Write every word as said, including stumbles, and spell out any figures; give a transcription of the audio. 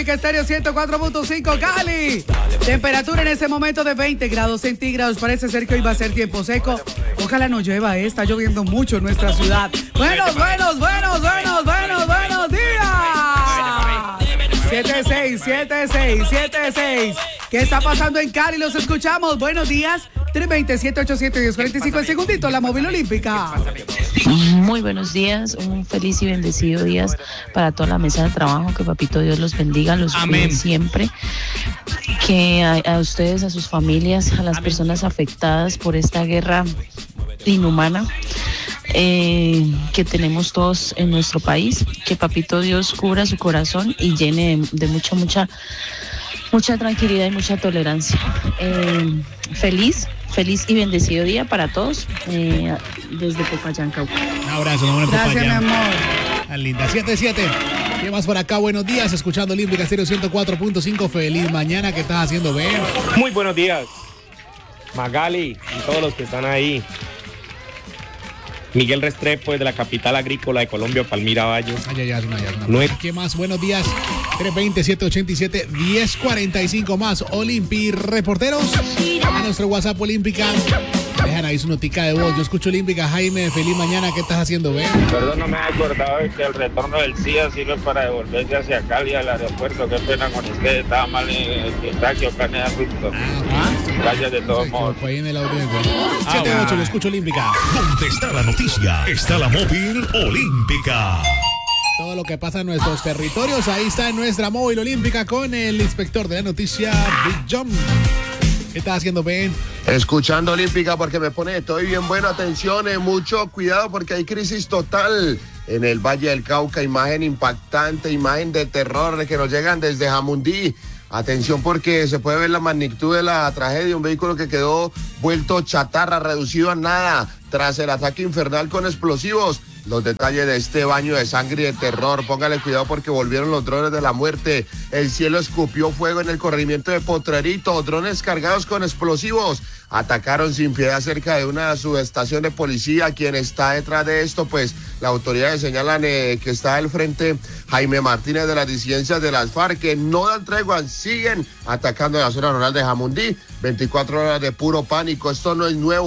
Olímpica Estéreo ciento cuatro punto cinco, Cali. Temperatura en ese momento de veinte grados centígrados. Parece ser que hoy va a ser tiempo seco. Ojalá no llueva, ¿eh? Está lloviendo mucho en nuestra ciudad. Buenos, buenos, buenos, buenos, buenos, buenos días. siete seis, siete seis, siete seis. ¿Qué está pasando en Cali? Los escuchamos. Buenos días. tres dos siete, ocho siete, uno cero cuatro cinco. El segundito, la móvil olímpica. Muy buenos días, un feliz y bendecido día para toda la mesa de trabajo. Que Papito Dios los bendiga, los cuide siempre. Que a, a ustedes, a sus familias, a las Amén. Personas afectadas por esta guerra inhumana eh, que tenemos todos en nuestro país. Que Papito Dios cubra su corazón y llene de, de mucha, mucha, mucha tranquilidad y mucha tolerancia. Eh, feliz. Feliz y bendecido día para todos eh, desde Popayán, Cauca. Un abrazo, mi amor. Gracias, mi amor. Tan linda. siete siete. ¿Qué más por acá? Buenos días, escuchando Olímpica Estéreo ciento cuatro punto cinco. Feliz mañana. ¿Qué estás haciendo, Ben? Muy buenos días, Magali y todos los que están ahí. Miguel Restrepo, de la capital agrícola de Colombia, Palmira Valle. Ay, ay, ay, ay, ay, No ay. ¿Qué más? Buenos días. tres dos cero, siete ocho siete, uno cero cuatro cinco más. Olimpi reporteros. A nuestro WhatsApp Olímpica. Dejan ahí su notica de voz. Yo escucho Olímpica. Jaime, feliz mañana. ¿Qué estás haciendo, Ben? Perdón, no me he acordado de que el retorno del C I A sirve para devolverse hacia Cali al aeropuerto. Qué pena con usted. Estaba mal en el Pistaquio, Caneda Rusto. Gracias de todos modos. Ahí en el audio. siete ocho, lo escucho Olímpica. ¿Dónde está la noticia? Está la móvil olímpica. Todo lo que pasa en nuestros territorios, ahí está en nuestra móvil olímpica con el inspector de la noticia, Big John. ¿Qué estás haciendo, Ben? Escuchando Olímpica porque me pone, estoy bien bueno, atención, eh, mucho cuidado porque hay crisis total en el Valle del Cauca, imagen impactante, imagen de terror que nos llegan desde Jamundí. Atención porque se puede ver la magnitud de la tragedia, un vehículo que quedó vuelto chatarra, reducido a nada, tras el ataque infernal con explosivos. Los detalles de este baño de sangre y de terror, póngale cuidado porque volvieron los drones de la muerte. El cielo escupió fuego en el corregimiento de Potrerito, drones cargados con explosivos atacaron sin piedad cerca de una subestación de policía. Quien está detrás de esto, pues las autoridades señalan eh, que está al frente Jaime Martínez de las disidencias de las FARC, que no dan tregua, siguen atacando la zona rural de Jamundí. veinticuatro horas de puro pánico, esto no es nuevo.